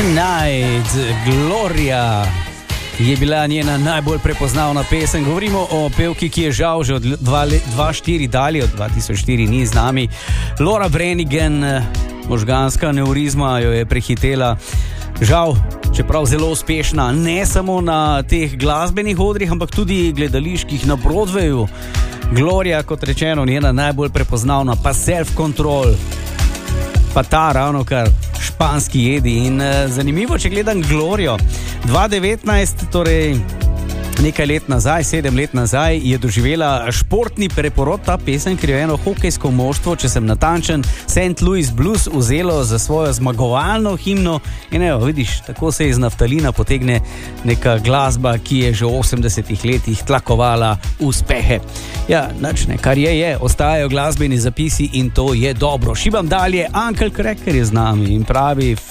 Tonight, Gloria je bila njena najbolj prepoznavna pesem. Govorimo o pevki, ki je žal že od 2004 dalje, od 2004 ni z nami. Laura Branigan, možganska neurizma jo je prehitela. Žal, čeprav zelo uspešna, ne samo na teh glasbenih odrih, ampak tudi gledaliških na Broadwayu. Gloria, kot rečeno, njena najbolj prepoznavna, pa Self-Control, pa ta ravno kar španski jedi. In zanimivo, če gledam Glorijo, 2019, torej nekaj let nazaj, 7 let nazaj, je doživela športni preporod ta pesem, ker je eno hokejsko moštvo, če sem natančen, St. Louis Blues, vzelo za svojo zmagovalno himno. In evo, vidiš, tako se iz naftalina potegne neka glasba, ki je že v 80-ih letih tlakovala uspehe. Ja, nič ne, kar je, ostajajo glasbeni zapisi in to je dobro. Šibam dalje, Uncle Cracker je z nami in pravi